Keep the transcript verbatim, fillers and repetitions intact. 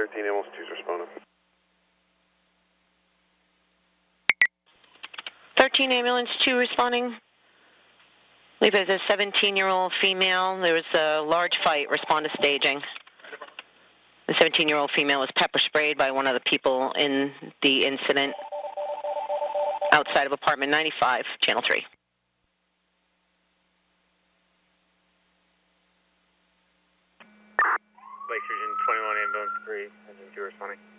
thirteen ambulance two's responding. thirteen ambulance two responding. I believe there's a seventeen-year-old female. There was a large fight. Respond to staging. The seventeen-year-old female was pepper sprayed by one of the people in the incident outside of apartment ninety-five, channel three. Lake Region twenty-one ambulance three, engine two responding.